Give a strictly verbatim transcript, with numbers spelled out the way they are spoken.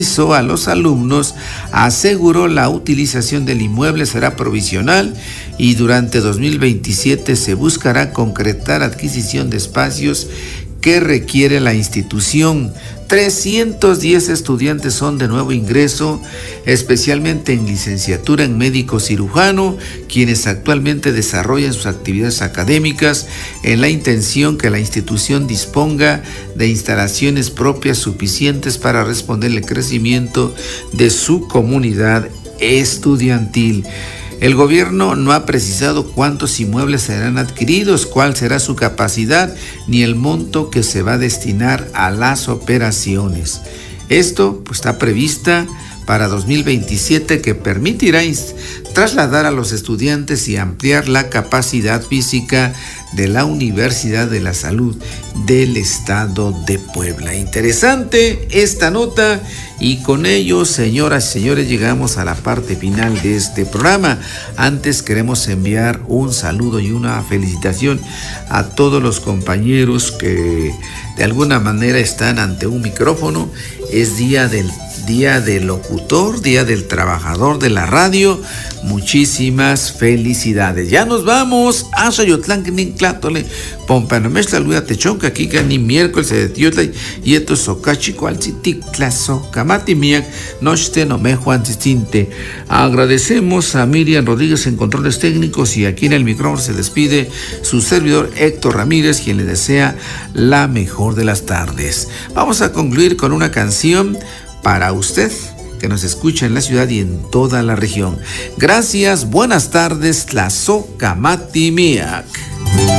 A los alumnos, aseguró la utilización del inmueble será provisional y durante dos mil veintisiete se buscará concretar adquisición de espacios que requiere la institución. trescientos diez estudiantes son de nuevo ingreso, especialmente en licenciatura en médico cirujano, quienes actualmente desarrollan sus actividades académicas en la intención que la institución disponga de instalaciones propias suficientes para responder al crecimiento de su comunidad estudiantil. El gobierno no ha precisado cuántos inmuebles serán adquiridos, cuál será su capacidad, ni el monto que se va a destinar a las operaciones. Esto pues, está prevista para dos mil veintisiete, que permitirá trasladar a los estudiantes y ampliar la capacidad física de la Universidad de la Salud del Estado de Puebla. Interesante esta nota y con ello, señoras y señores, llegamos a la parte final de este programa. Antes queremos enviar un saludo y una felicitación a todos los compañeros que de alguna manera están ante un micrófono. Es día del Día del Locutor, Día del Trabajador de la Radio. Muchísimas felicidades. Ya nos vamos. Asoyotlán, Ninclátole, Pompanomesla, Luda Techonca, aquí ni miércoles de Tiotla, y esto es Socachi, Cualciticlazo, Camati Miak, Nochte, Nome, Juan Cistinte. Agradecemos a Miriam Rodríguez en controles técnicos y aquí en el micrófono se despide su servidor Héctor Ramírez, quien le desea la mejor de las tardes. Vamos a concluir con una canción para usted que nos escucha en la ciudad y en toda la región. Gracias, buenas tardes, Tlazocamatimiac.